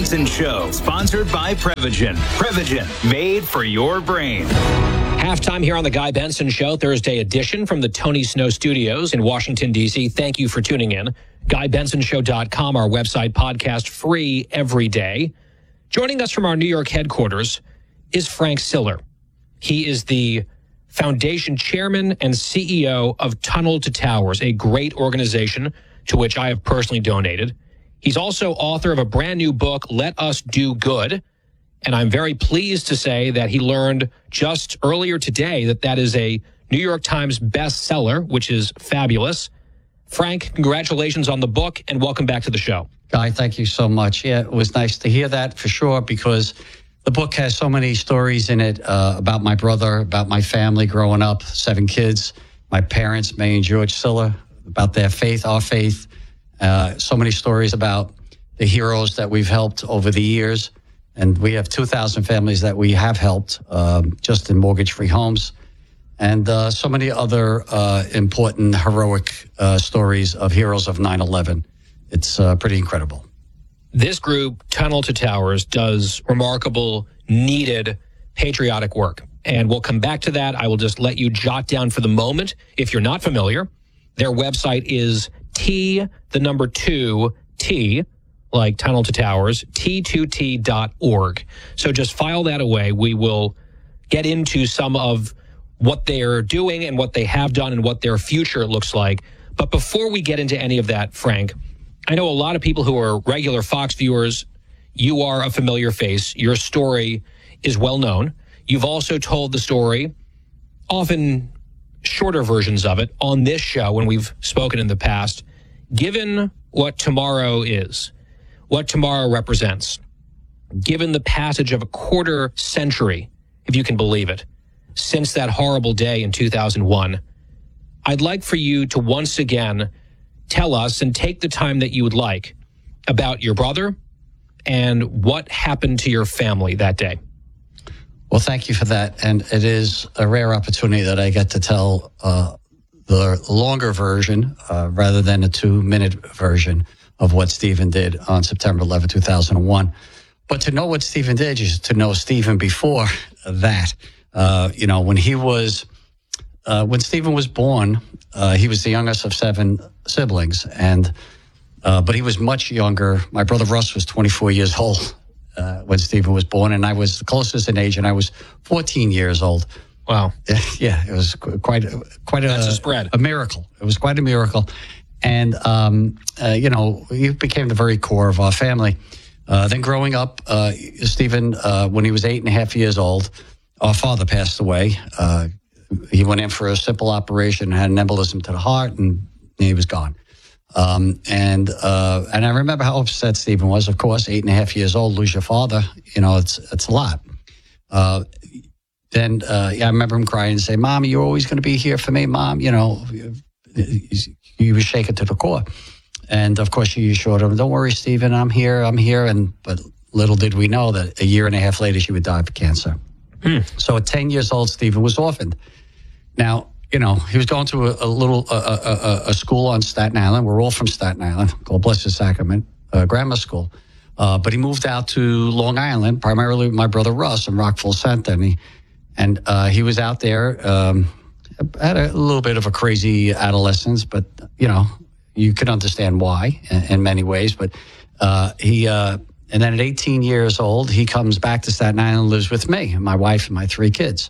Benson Show, sponsored by Prevagen. Prevagen, made for your brain. Halftime here on the Guy Benson Show, Thursday edition from the Tony Snow Studios in Washington, D.C. Thank you for tuning in. GuyBensonShow.com, our website, podcast free every day. Joining us from our New York headquarters is Frank Siller. He is the foundation chairman and CEO of Tunnel to Towers, a great organization to which I have personally donated. He's also author of a brand new book, Let Us Do Good. And I'm very pleased to say that he learned just earlier today that is a New York Times bestseller, which is fabulous. Frank, congratulations on the book and welcome back to the show. Guy, thank you so much. Yeah, it was nice to hear that for sure, because the book has so many stories in it about my brother, about my family growing up, 7 kids, my parents, May and George Siller, about their faith, our faith. So many stories about the heroes that we've helped over the years. And we have 2,000 families that we have helped just in mortgage-free homes. And so many other important, heroic stories of heroes of 9/11. It's pretty incredible. This group, Tunnel to Towers, does remarkable, needed, patriotic work. And we'll come back to that. I will just let you jot down for the moment, if you're not familiar. Their website is T2T, like Tunnel to Towers, T2T.org. So just file that away. We will get into some of what they're doing and what they have done and what their future looks like. But before we get into any of that, Frank, I know a lot of people who are regular Fox viewers. You are a familiar face. Your story is well known. You've also told the story, often shorter versions of it, on this show when we've spoken in the past. Given what tomorrow is, what tomorrow represents, given the passage of a quarter century, if you can believe it, since that horrible day in 2001, I'd like for you to once again tell us, and take the time that you would like, about your brother and what happened to your family that day. Well, thank you for that. And it is a rare opportunity that I get to tell the longer version rather than a 2-minute version of what Stephen did on September 11, 2001. But to know what Stephen did is to know Stephen before that. When Stephen was born, he was the youngest of 7 siblings, but he was much younger. My brother Russ was 24 years old when Stephen was born, and I was the closest in age, and I was 14 years old. Wow. Yeah, it was quite That's a spread. A miracle. It was quite a miracle. And, he became the very core of our family. Then growing up, Stephen, when he was 8.5 years old, our father passed away. He went in for a simple operation, had an embolism to the heart, and he was gone. And I remember how upset Stephen was. Of course, 8.5 years old, lose your father. It's a lot. Then I remember him crying and say, "Mom, you're always going to be here for me, Mom." He was shaken to the core. And of course, she assured him, "Don't worry, Stephen, I'm here." But little did we know that 1.5 years later, she would die of cancer. So at 10 years old, Stephen was orphaned. Now, he was going to a school on Staten Island. We're all from Staten Island, called Blessed Sacrament Grammar School. But he moved out to Long Island, primarily with my brother Russ in Rockville Center. And he was out there, had a little bit of a crazy adolescence, but, you can understand why in many ways. But and then at 18 years old, he comes back to Staten Island and lives with me, my wife, and my 3 kids.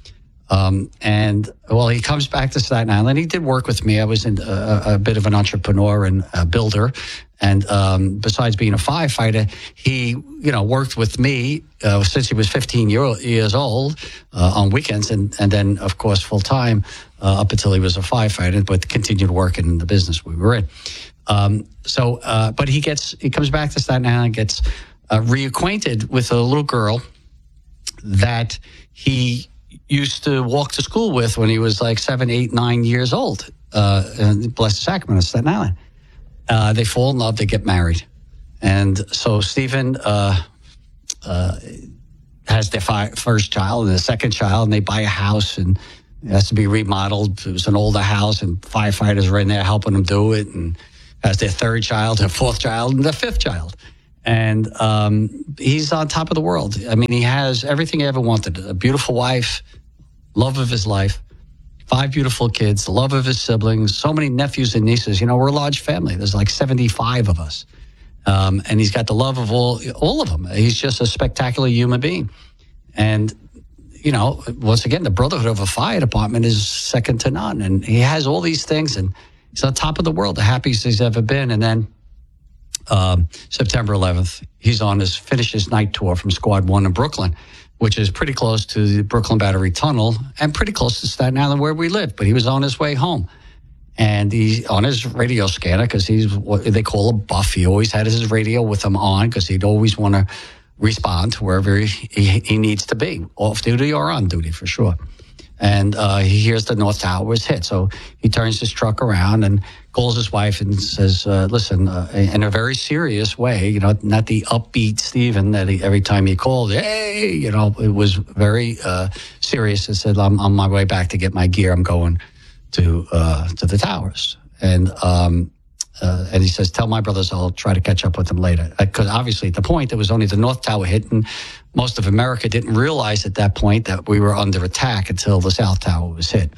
He comes back to Staten Island. He did work with me. I was a bit of an entrepreneur and a builder. And besides being a firefighter, he, worked with me since he was 15 years old on weekends, and then, of course, full time up until he was a firefighter, but continued working in the business we were in. But he comes back to Staten Island, gets reacquainted with a little girl that he used to walk to school with when he was like 7, 8, 9 years old, in Blessed Sacrament of Staten Island. They fall in love, they get married. And so Stephen has their first child and the second child, and they buy a house, and it has to be remodeled. It was an older house, and firefighters are in there helping them do it, and has their third child, their fourth child, and their fifth child. And he's on top of the world. I mean, he has everything he ever wanted. A beautiful wife, love of his life, 5 beautiful kids, the love of his siblings, so many nephews and nieces. You know, we're a large family. There's like 75 of us. And he's got the love of all of them. He's just a spectacular human being. And, you know, once again, the brotherhood of a fire department is second to none. And he has all these things, and he's on top of the world, the happiest he's ever been. And then September 11th, he's finished his night tour from Squad 1 in Brooklyn, which is pretty close to the Brooklyn Battery Tunnel and pretty close to Staten Island where we live. But he was on his way home. And he's on his radio scanner because he's what they call a buff. He always had his radio with him on because he'd always want to respond to wherever he needs to be, off duty or on duty for sure. And he hears the North Tower was hit. So he turns his truck around and calls his wife and says, listen, in a very serious way, you know, not the upbeat Stephen that every time he called, hey, you know, it was very serious. He said, I'm on my way back to get my gear. I'm going to the towers. And he says, tell my brothers I'll try to catch up with them later. Because obviously at the point, it was only the North Tower hit, and most of America didn't realize at that point that we were under attack until the South Tower was hit.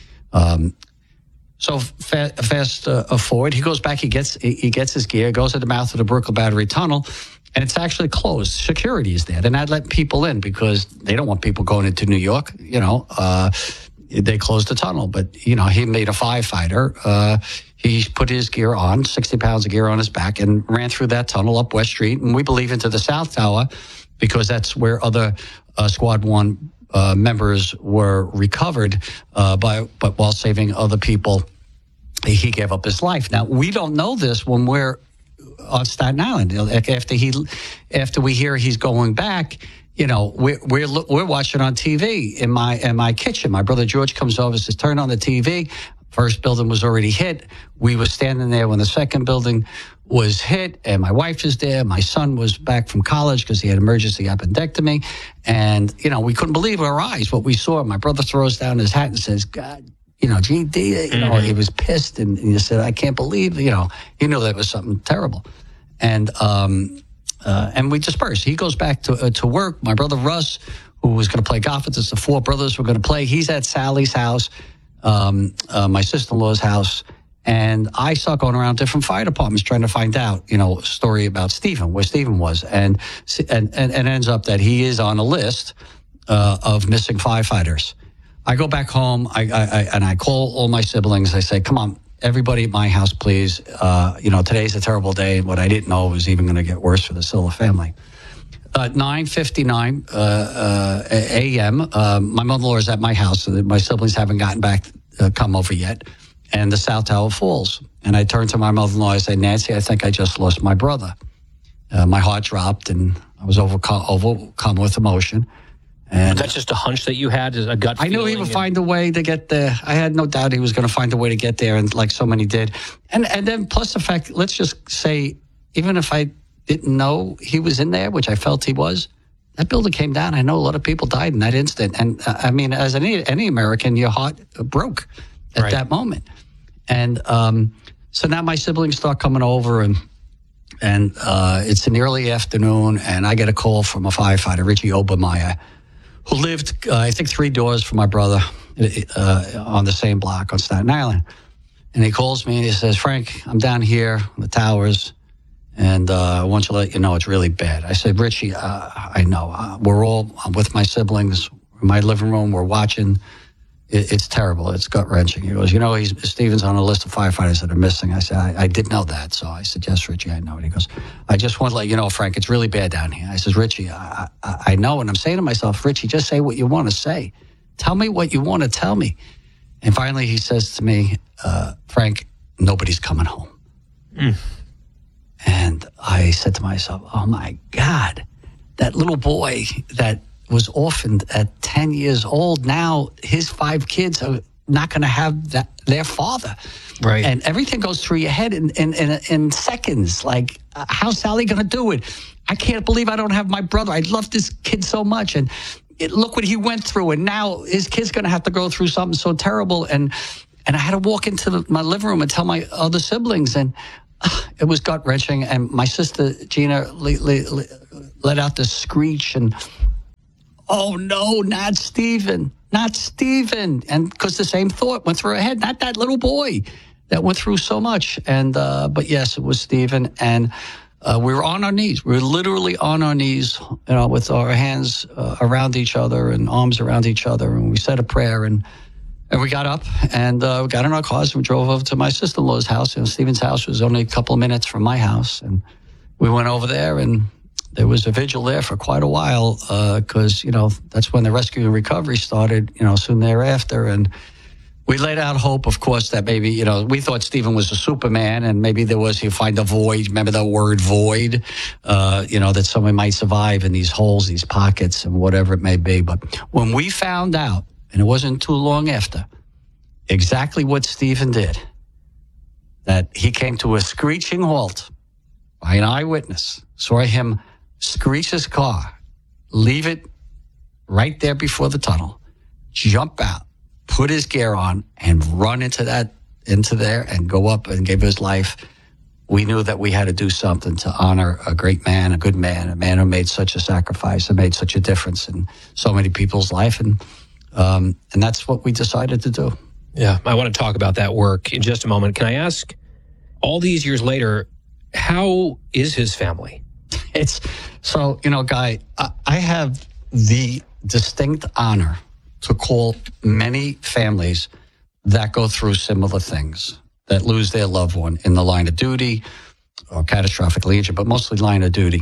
So fast forward, he goes back, he gets his gear, goes to the mouth of the Brooklyn Battery Tunnel, and it's actually closed. Security is there. They're not letting people in because they don't want people going into New York, you know. They closed the tunnel, but, you know, he made a firefighter. He put his gear on, 60 pounds of gear on his back, and ran through that tunnel up West Street, and we believe into the South Tower because that's where other Squad 1 members were recovered but while saving other people, he gave up his life. Now, we don't know this when we're on Staten Island. After we hear he's going back, you know, we're watching on TV in my kitchen. My brother George comes over, says, turn on the TV. First building was already hit. We were standing there when the second building was hit, and my wife is there. My son was back from college because he had emergency appendectomy. And, you know, we couldn't believe our eyes, what we saw. My brother throws down his hat and says, God, you know, GD, you know, he was pissed. And he said, I can't believe, you know, he knew that was something terrible. And we dispersed. He goes back to work. My brother Russ, who was going to play golf with us, the 4 brothers were going to play. He's at Sally's house, my sister-in-law's house. And I start going around different fire departments trying to find out, you know, a story about Stephen, where Stephen was. And ends up that he is on a list of missing firefighters. I go back home, I call all my siblings. I say, come on, everybody at my house, please. You know, today's a terrible day. What I didn't know was even going to get worse for the Silla family. 9:59 a.m., my mother-in-law is at my house. So my siblings haven't gotten back, come over yet. And the South Tower falls. And I turn to my mother-in-law. I say, Nancy, I think I just lost my brother. My heart dropped, and I was overcome with emotion. And that's just a hunch that you had, a gut feeling? I knew he would find a way to get there. I had no doubt he was going to find a way to get there, and like so many did. And then plus the fact, let's just say, even if I didn't know he was in there, which I felt he was, that building came down. I know a lot of people died in that instant. And I mean, as any American, your heart broke at that moment. And so now my siblings start coming over, and it's in the early afternoon, and I get a call from a firefighter, Richie Obermeyer, who lived, I think, 3 doors from my brother on the same block on Staten Island. And he calls me and he says, Frank, I'm down here on the towers, and I want to let you know it's really bad. I said, Richie, I know. I'm with my siblings in my living room. We're watching. It's terrible. It's gut-wrenching. He goes, you know, Stephen's on a list of firefighters that are missing. I said, I did know that. So I said, yes, Richie, I know it. He goes, I just want to let you know, Frank, it's really bad down here. I says, Richie, I know. And I'm saying to myself, Richie, just say what you want to say. Tell me what you want to tell me. And finally he says to me, Frank, nobody's coming home. And I said to myself, oh, my God, that little boy that was orphaned at 10 years old. Now his 5 kids are not going to have their father. Right. And everything goes through your head in seconds. Like, how's Sally going to do it? I can't believe I don't have my brother. I love this kid so much. And look what he went through. And now his kid's going to have to go through something so terrible. And I had to walk into my living room and tell my other siblings. And it was gut-wrenching. And my sister, Gina, let out this screech and, oh, no, not Stephen. And because the same thought went through her head, not that little boy that went through so much. And but yes, it was Stephen. And we were on our knees. We were literally on our knees, with our hands around each other and arms around each other. And we said a prayer, and we got up and we got in our cars and we drove over to my sister-in-law's house. Stephen's house was only a couple of minutes from my house. And we went over there, and there was a vigil there for quite a while because, that's when the rescue and recovery started, soon thereafter. And we laid out hope, of course, that maybe, we thought Stephen was a Superman, and maybe he'd find a void. Remember the word void? That someone might survive in these holes, these pockets, and whatever it may be. But when we found out, and it wasn't too long after, exactly what Stephen did, that he came to a screeching halt by an eyewitness, saw him screech his car, leave it right there before the tunnel, jump out, put his gear on, and run into there and go up and give his life. We knew that we had to do something to honor a great man, a good man, a man who made such a sacrifice and made such a difference in so many people's life. And that's what we decided to do. Yeah, I want to talk about that work in just a moment. Can I ask, all these years later, how is his family? It's so, Guy, I have the distinct honor to call many families that go through similar things, that lose their loved one in the line of duty or catastrophically injured, but mostly line of duty.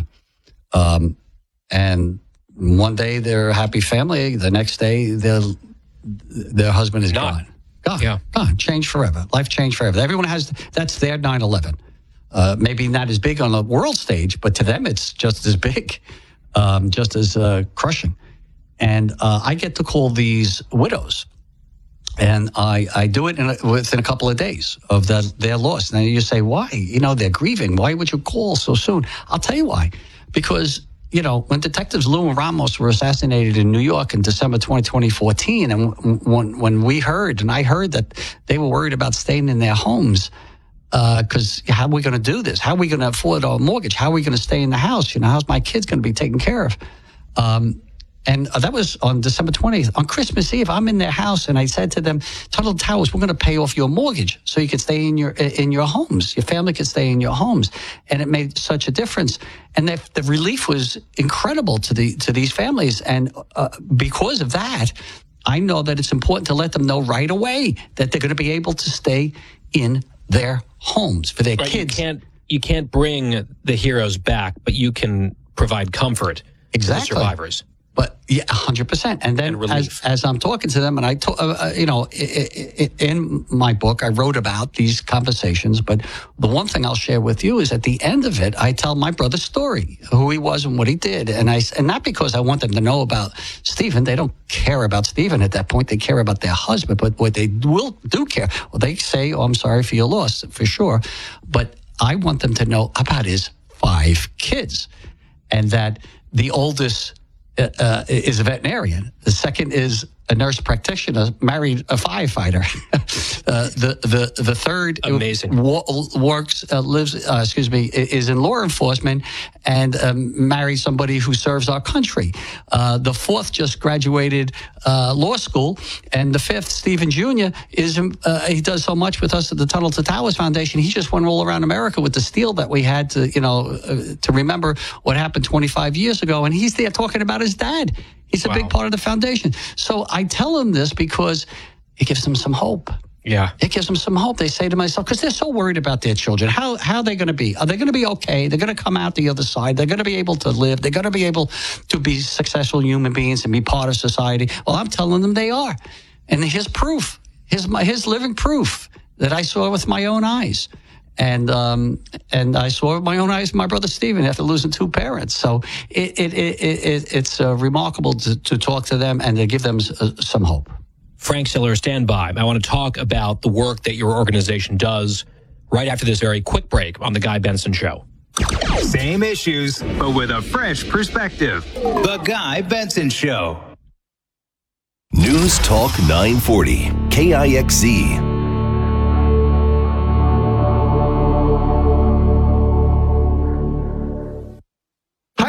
And one day they're a happy family. The next day their husband is gone. Gone. Changed forever. Life changed forever. Everyone that's their 9/11. Maybe not as big on the world stage, but to them it's just as big, just as crushing. And I get to call these widows, and I do it within a couple of days of their loss. Now you say, why? They're grieving. Why would you call so soon? I'll tell you why. Because, when Detectives Lou and Ramos were assassinated in New York in December 2014, and when we heard, and I heard that they were worried about staying in their homes, because how are we going to do this? How are we going to afford our mortgage? How are we going to stay in the house? How's my kids going to be taken care of? And that was on December 20th. On Christmas Eve, I'm in their house, and I said to them, Tuttle Towers, we're going to pay off your mortgage so you can stay in your homes. Your family can stay in your homes. And it made such a difference. And the relief was incredible to these families. And because of that, I know that it's important to let them know right away that they're going to be able to stay in their homes for their kids. You can't bring the heroes back, but you can provide comfort to the survivors. But yeah, 100%. And then as I'm talking to them, and in my book, I wrote about these conversations. But the one thing I'll share with you is at the end of it, I tell my brother's story, who he was and what he did. And not because I want them to know about Stephen. They don't care about Stephen at that point. They care about their husband. But what they do care, well, they say, "Oh, I'm sorry for your loss," for sure. But I want them to know about his 5 kids, and that the oldest is a veterinarian. The second is a nurse practitioner, married a firefighter. The third amazing is in law enforcement and married somebody who serves our country. The fourth just graduated law school, and the fifth, Stephen Jr., he does so much with us at the Tunnel to Towers Foundation. He just went all around America with the steel that we had to remember what happened 25 years ago, and he's there talking about his dad. He's a big part of the foundation. So I tell them this because it gives them some hope. Yeah. It gives them some hope. They say to myself, because they're so worried about their children. How are they going to be? Are they going to be okay? They're going to come out the other side. They're going to be able to live. They're going to be able to be successful human beings and be part of society. Well, I'm telling them they are. And here's proof. Here's living proof that I saw with my own eyes. And I saw with my own eyes my brother Stephen after losing 2 parents. So it's remarkable to talk to them and to give them some hope. Frank Siller, stand by. I want to talk about the work that your organization does right after this very quick break on The Guy Benson Show. Same issues, but with a fresh perspective. The Guy Benson Show. News Talk 940, KIXZ.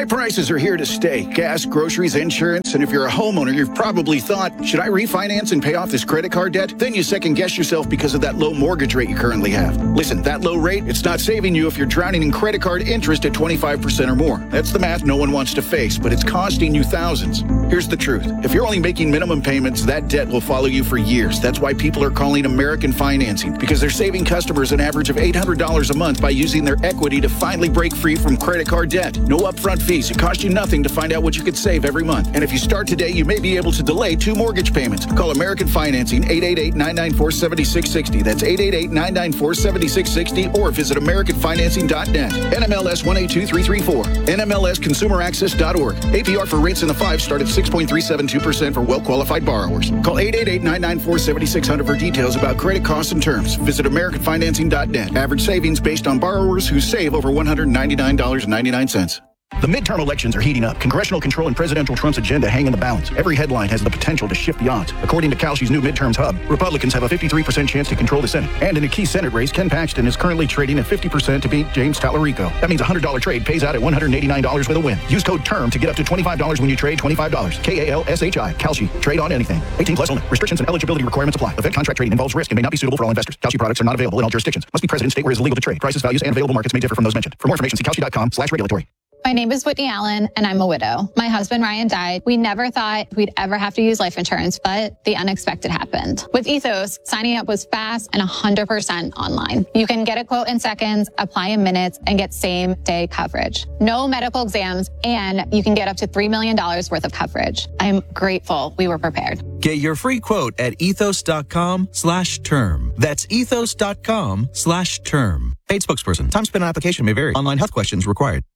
High prices are here to stay. Gas, groceries, insurance, and if you're a homeowner, you've probably thought, should I refinance and pay off this credit card debt? Then you second guess yourself because of that low mortgage rate you currently have. Listen, that low rate, it's not saving you if you're drowning in credit card interest at 25% or more. That's the math no one wants to face, but it's costing you thousands. Here's the truth. If you're only making minimum payments, that debt will follow you for years. That's why people are calling American Financing, because they're saving customers an average of $800 a month by using their equity to finally break free from credit card debt. No upfront fees. It costs you nothing to find out what you could save every month. And if you start today, you may be able to delay 2 mortgage payments. Call American Financing, 888-994-7660. That's 888-994-7660, or visit AmericanFinancing.net. NMLS 182334. NMLSConsumerAccess.org. APR for rates in the 5 start at 6.372% for well-qualified borrowers. Call 888-994-7600 for details about credit costs and terms. Visit AmericanFinancing.net. Average savings based on borrowers who save over $199.99. The midterm elections are heating up. Congressional control and presidential Trump's agenda hang in the balance. Every headline has the potential to shift the odds. According to Kalshi's new midterms hub, Republicans have a 53% chance to control the Senate. And in a key Senate race, Ken Paxton is currently trading at 50% to beat James Tallarico. That means a $100 trade pays out at $189 with a win. Use code TERM to get up to $25 when you trade $25. KALSHI. Kalshi. Trade on anything. 18 plus only. Restrictions and eligibility requirements apply. Effect contract trading involves risk and may not be suitable for all investors. Kalshi products are not available in all jurisdictions. Must be present in state where it is illegal to trade. Prices, values, and available markets may differ from those mentioned. For more information, see Kalshi.com/regulatory. My name is Whitney Allen, and I'm a widow. My husband, Ryan, died. We never thought we'd ever have to use life insurance, but the unexpected happened. With Ethos, signing up was fast and 100% online. You can get a quote in seconds, apply in minutes, and get same-day coverage. No medical exams, and you can get up to $3 million worth of coverage. I'm grateful we were prepared. Get your free quote at ethos.com/term. That's ethos.com/term. Paid spokesperson. Time spent on application may vary. Online health questions required.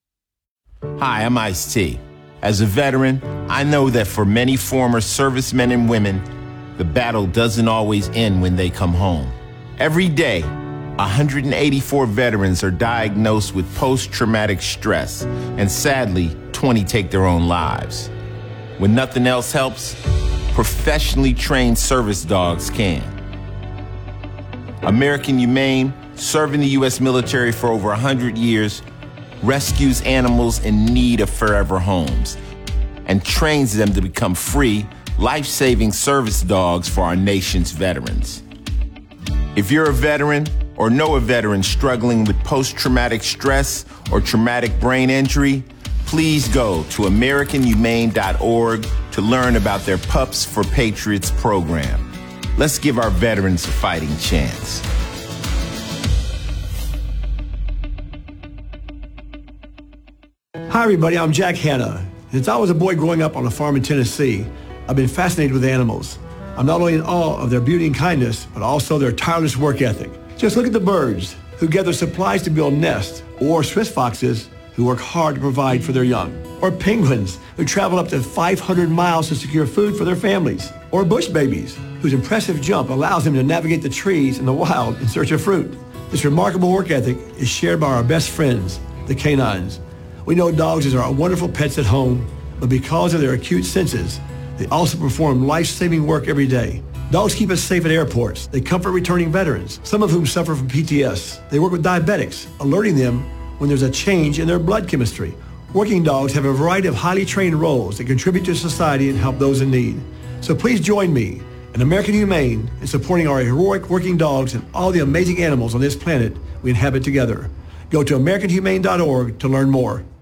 Hi, I'm Ice-T. As a veteran, I know that for many former servicemen and women, the battle doesn't always end when they come home. Every day, 184 veterans are diagnosed with post-traumatic stress, and sadly, 20 take their own lives. When nothing else helps, professionally trained service dogs can. American Humane, serving the U.S. military for over 100 years, rescues animals in need of forever homes and trains them to become free, life-saving service dogs for our nation's veterans. If you're a veteran or know a veteran struggling with post-traumatic stress or traumatic brain injury, please go to AmericanHumane.org to learn about their Pups for Patriots program. Let's give our veterans a fighting chance. Hi, everybody. I'm Jack Hanna. Since I was a boy growing up on a farm in Tennessee, I've been fascinated with animals. I'm not only in awe of their beauty and kindness, but also their tireless work ethic. Just look at the birds who gather supplies to build nests, or Swiss foxes who work hard to provide for their young, or penguins who travel up to 500 miles to secure food for their families, or bush babies whose impressive jump allows them to navigate the trees in the wild in search of fruit. This remarkable work ethic is shared by our best friends, the canines. We know dogs are wonderful pets at home, but because of their acute senses, they also perform life-saving work every day. Dogs keep us safe at airports. They comfort returning veterans, some of whom suffer from PTS. They work with diabetics, alerting them when there's a change in their blood chemistry. Working dogs have a variety of highly trained roles that contribute to society and help those in need. So please join me and American Humane in supporting our heroic working dogs and all the amazing animals on this planet we inhabit together. Go to AmericanHumane.org to learn more.